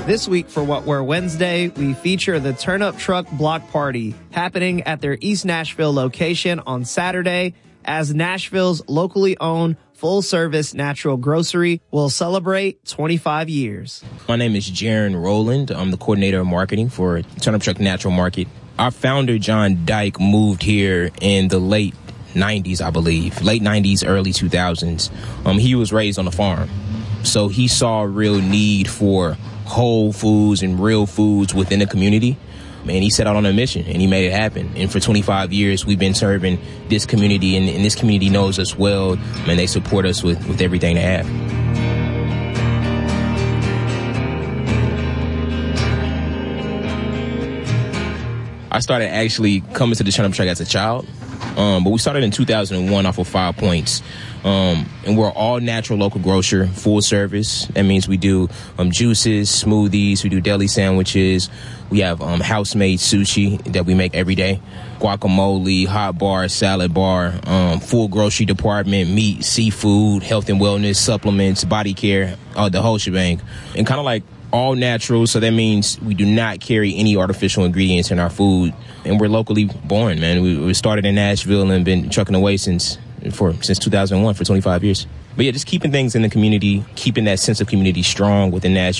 This week for What We're Wednesday, we feature the Turnip Truck Block Party happening at their East Nashville location on Saturday, as Nashville's locally owned full-service natural grocery will celebrate 25 years. My name is Jaron Rowland. I'm the coordinator of marketing for Turnip Truck Natural Market. Our founder, John Dyke, moved here in the late 90s, I believe. Late 90s, early 2000s. He was raised on a farm. So he saw a real need for whole foods and real foods within the community. And he set out on a mission, and he made it happen. And for 25 years, we've been serving this community, and this community knows us well, and they support us with everything they have. I started actually coming to the Turnip Truck as a child, but we started in 2001 off of 5 Points. And we're all natural local grocer, full service. That means we do juices, smoothies, we do deli sandwiches. We have house-made sushi that we make every day, guacamole, hot bar, salad bar, full grocery department, meat, seafood, health and wellness, supplements, body care, the whole shebang. And kind of like all natural, so that means we do not carry any artificial ingredients in our food. And we're locally born, man. We started in Nashville and been trucking away since 2001 for 25 years. But yeah, just keeping things in the community, keeping that sense of community strong within Nashville.